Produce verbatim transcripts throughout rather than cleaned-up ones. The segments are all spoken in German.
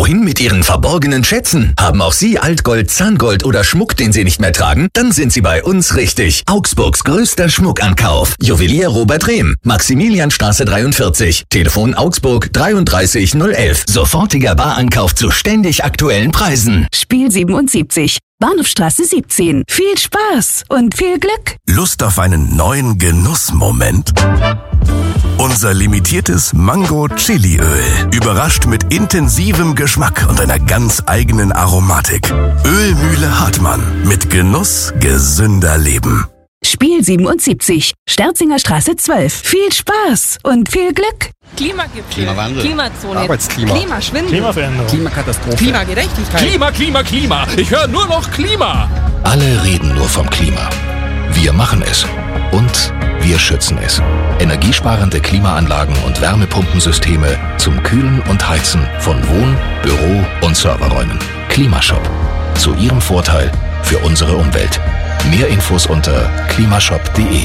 Wohin mit Ihren verborgenen Schätzen? Haben auch Sie Altgold, Zahngold oder Schmuck, den Sie nicht mehr tragen? Dann sind Sie bei uns richtig. Augsburgs größter Schmuckankauf. Juwelier Robert Rehm, Maximilianstraße dreiundvierzig. Telefon Augsburg dreiunddreißig null elf. Sofortiger Barankauf zu ständig aktuellen Preisen. Spiel siebenundsiebzig. Bahnhofstraße siebzehn. Viel Spaß und viel Glück. Lust auf einen neuen Genussmoment? Unser limitiertes Mango-Chili-Öl überrascht mit intensivem Geschmack und einer ganz eigenen Aromatik. Ölmühle Hartmann. Mit Genuss gesünder Leben. Spiel siebenundsiebzig. Sterzinger Straße zwölf. Viel Spaß und viel Glück. Klimagipfel, Klimawandel, Klimazone, Arbeitsklima, Klimaschwindel, Klimaveränderung, Klimakatastrophe, Klimagerechtigkeit. Klima, Klima, Klima. Ich höre nur noch Klima. Alle reden nur vom Klima. Wir machen es. Und wir schützen es. Energiesparende Klimaanlagen und Wärmepumpensysteme zum Kühlen und Heizen von Wohn-, Büro- und Serverräumen. Klimashop. Zu Ihrem Vorteil für unsere Umwelt. Mehr Infos unter klimashop punkt de.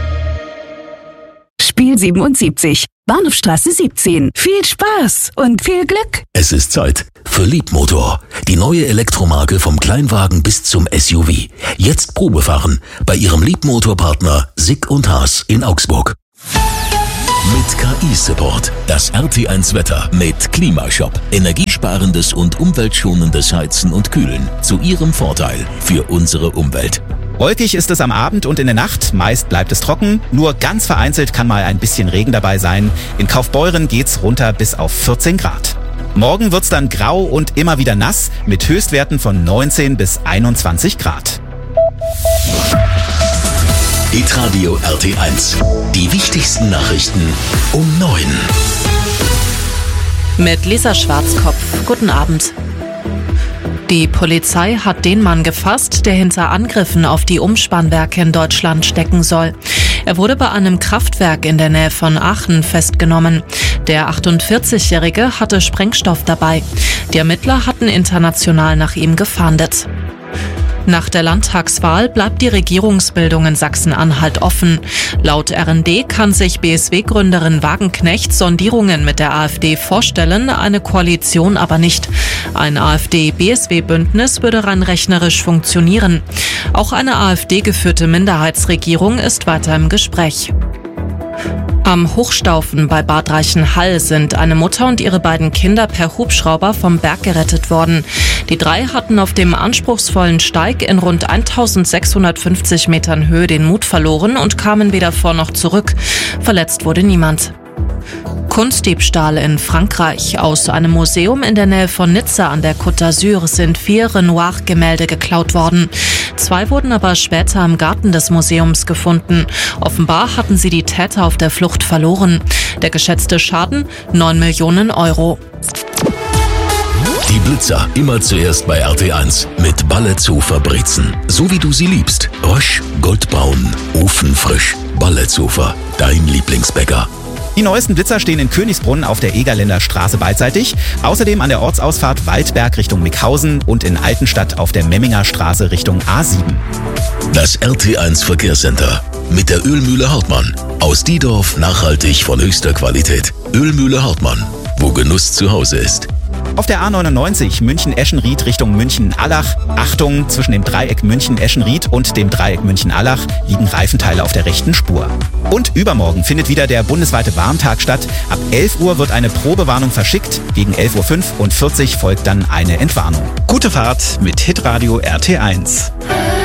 Spiel siebenundsiebzig. Bahnhofstraße siebzehn. Viel Spaß und viel Glück. Es ist Zeit für Liebmotor. Die neue Elektromarke vom Kleinwagen bis zum S U V. Jetzt Probefahren bei Ihrem Liebmotorpartner Sick und Haas in Augsburg. Mit K I-Support. Das R T eins Wetter mit Klimashop. Energiesparendes und umweltschonendes Heizen und Kühlen. Zu Ihrem Vorteil für unsere Umwelt. Wolkig ist es am Abend und in der Nacht. Meist bleibt es trocken. Nur ganz vereinzelt kann mal ein bisschen Regen dabei sein. In Kaufbeuren geht's runter bis auf vierzehn Grad. Morgen wird's dann grau und immer wieder nass mit Höchstwerten von neunzehn bis einundzwanzig Grad. Hitradio R T eins. Die wichtigsten Nachrichten um neun. Mit Lisa Schwarzkopf. Guten Abend. Die Polizei hat den Mann gefasst, der hinter Angriffen auf die Umspannwerke in Deutschland stecken soll. Er wurde bei einem Kraftwerk in der Nähe von Aachen festgenommen. Der achtundvierzigjährige hatte Sprengstoff dabei. Die Ermittler hatten international nach ihm gefahndet. Nach der Landtagswahl bleibt die Regierungsbildung in Sachsen-Anhalt offen. Laut R N D kann sich B S W-Gründerin Wagenknecht Sondierungen mit der AfD vorstellen, eine Koalition aber nicht. Ein AfD-B S W-Bündnis würde rein rechnerisch funktionieren. Auch eine AfD-geführte Minderheitsregierung ist weiter im Gespräch. Am Hochstaufen bei Bad Reichenhall sind eine Mutter und ihre beiden Kinder per Hubschrauber vom Berg gerettet worden. Die drei hatten auf dem anspruchsvollen Steig in rund eintausendsechshundertfünfzig Metern Höhe den Mut verloren und kamen weder vor noch zurück. Verletzt wurde niemand. Kunstdiebstahl in Frankreich. Aus einem Museum in der Nähe von Nizza an der Côte d'Azur sind vier Renoir-Gemälde geklaut worden. Zwei wurden aber später im Garten des Museums gefunden. Offenbar hatten sie die Täter auf der Flucht verloren. Der geschätzte Schaden neun Millionen Euro. Die Blitzer immer zuerst bei R T eins mit Balletzofer Brezen. So wie du sie liebst. Rösch, goldbraun, ofenfrisch. Balletzofer, dein Lieblingsbäcker. Die neuesten Blitzer stehen in Königsbrunn auf der Egerländer Straße beidseitig, außerdem an der Ortsausfahrt Waldberg Richtung Mickhausen und in Altenstadt auf der Memminger Straße Richtung A sieben. Das R T eins Verkehrscenter mit der Ölmühle Hartmann. Aus Diedorf nachhaltig von höchster Qualität. Ölmühle Hartmann, wo Genuss zu Hause ist. Auf der A neunundneunzig München-Eschenried Richtung München-Allach. Achtung, zwischen dem Dreieck München-Eschenried und dem Dreieck München-Allach liegen Reifenteile auf der rechten Spur. Und übermorgen findet wieder der bundesweite Warntag statt. Ab elf Uhr wird eine Probewarnung verschickt. Gegen elf Uhr fünfundvierzig folgt dann eine Entwarnung. Gute Fahrt mit Hitradio R T eins.